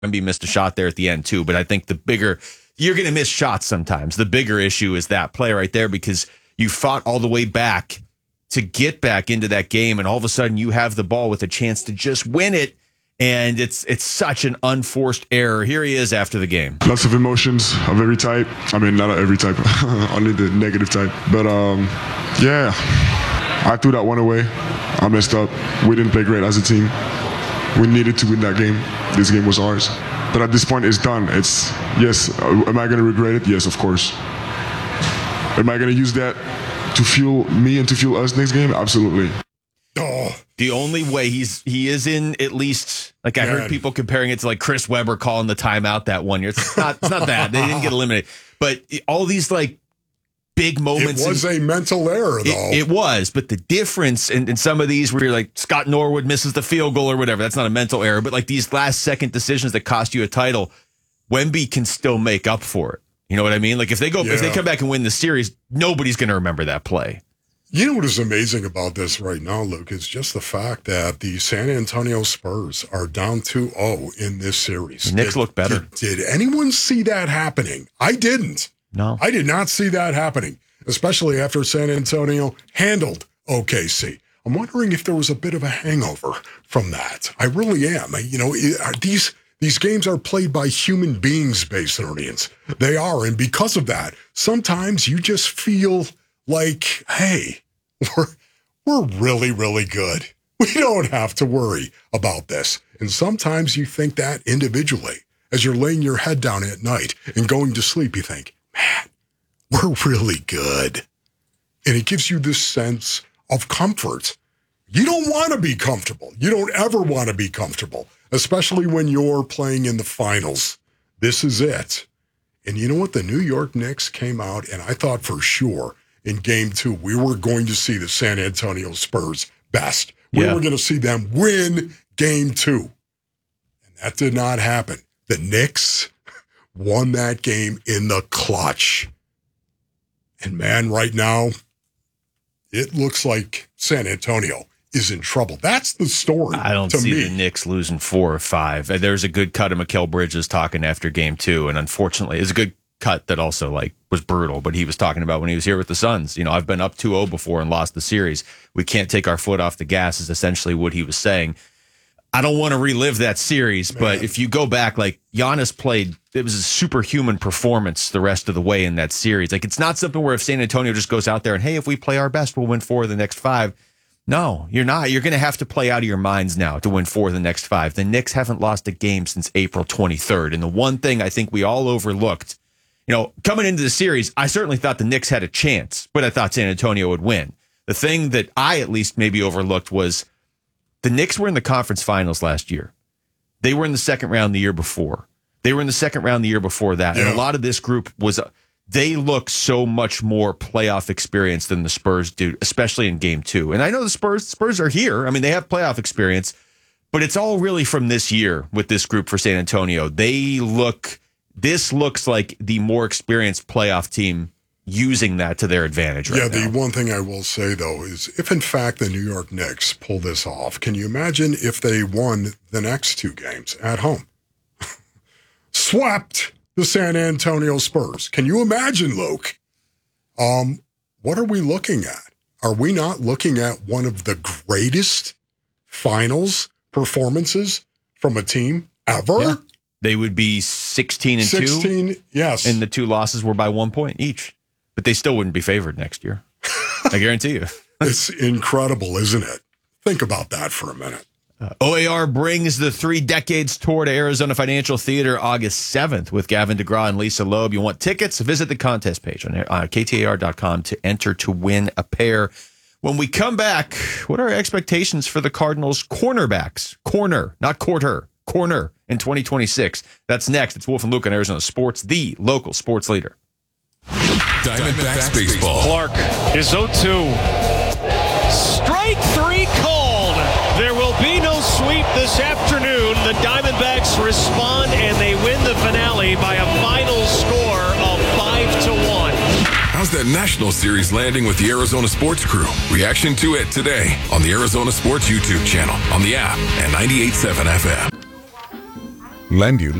Wemby missed a shot there at the end too, but I think you're going to miss shots sometimes. The bigger issue is that play right there because you fought all the way back to get back into that game, and all of a sudden you have the ball with a chance to just win it, and it's such an unforced error. Here he is after the game. Lots of emotions of every type. I mean, not every type, only the negative type. But yeah, I threw that one away. I messed up. We didn't play great as a team. We needed to win that game. This game was ours. But at this point, it's done. Yes, am I going to regret it? Yes, of course. Am I going to use that to fuel me and to fuel us next game? Absolutely. Oh, the only way he is in, at least, like I heard people comparing it to like Chris Webber calling the timeout that 1 year. It's not that. They didn't get eliminated. But all these like big moments. It was a mental error, though. It was, but the difference in some of these where you're like Scott Norwood misses the field goal or whatever, that's not a mental error. But like these last second decisions that cost you a title, Wemby can still make up for it. You know what I mean? Like if they come back and win the series, nobody's going to remember that play. You know what is amazing about this right now, Luke, is just the fact that the San Antonio Spurs are down 2-0 in this series. The Knicks look better. Did anyone see that happening? I didn't. No. I did not see that happening, especially after San Antonio handled OKC. I'm wondering if there was a bit of a hangover from that. I really am. You know, these games are played by human beings, Basinonians. They are, and because of that, sometimes you just feel like, hey, we're really, really good. We don't have to worry about this. And sometimes you think that individually. As you're laying your head down at night and going to sleep, you think, man, we're really good. And it gives you this sense of comfort. You don't want to be comfortable. You don't ever want to be comfortable, especially when you're playing in the finals. This is it. And you know what? The New York Knicks came out, and I thought for sure in Game 2, we were going to see the San Antonio Spurs best. We were going to see them win Game 2. And that did not happen. The Knicks won that game in the clutch. And man, right now, it looks like San Antonio is in trouble. That's the story. I don't see the Knicks losing 4 or 5. There's a good cut of Mikal Bridges talking after Game 2, and unfortunately, it's a good cut that also like was brutal, but he was talking about when he was here with the Suns. You know, I've been up 2-0 before and lost the series. We can't take our foot off the gas is essentially what he was saying. I don't want to relive that series, but if you go back, like Giannis played, it was a superhuman performance the rest of the way in that series. Like it's not something where if San Antonio just goes out there and, hey, if we play our best, we'll win 4 of the next 5. No, you're not. You're going to have to play out of your minds now to win 4 of the next 5. The Knicks haven't lost a game since April 23rd. And the one thing I think we all overlooked, you know, coming into the series, I certainly thought the Knicks had a chance, but I thought San Antonio would win. The thing that I at least maybe overlooked was the Knicks were in the conference finals last year. They were in the second round the year before. They were in the second round the year before that. Yeah. And a lot of this group they look so much more playoff experience than the Spurs do, especially in Game 2. And I know the Spurs are here. I mean, they have playoff experience, but it's all really from this year with this group for San Antonio. This looks like the more experienced playoff team using that to their advantage right now. The one thing I will say, though, is if in fact the New York Knicks pull this off, can you imagine if they won the next 2 games at home? Swept the San Antonio Spurs. Can you imagine, Luke? What are we looking at? Are we not looking at one of the greatest finals performances from a team ever? Yeah. They would be 16-2. 16, yes. And the 2 losses were by 1 point each. But they still wouldn't be favored next year. I guarantee you. It's incredible, isn't it? Think about that for a minute. OAR brings the 3 Decades Tour to Arizona Financial Theater August 7th with Gavin DeGraw and Lisa Loeb. You want tickets? Visit the contest page on KTAR.com to enter to win a pair. When we come back, what are our expectations for the Cardinals cornerbacks? Corner, not quarter. Corner in 2026. That's next. It's Wolf and Luke on Arizona Sports, the local sports leader. Diamondbacks baseball. Clark is 0-2. Strike 3 called. There will be no sweep this afternoon. The Diamondbacks respond and they win the finale by a final score of 5-1. How's that National Series landing with the Arizona Sports Crew? Reaction to it today on the Arizona Sports YouTube channel, on the app, and 98.7 FM. lend you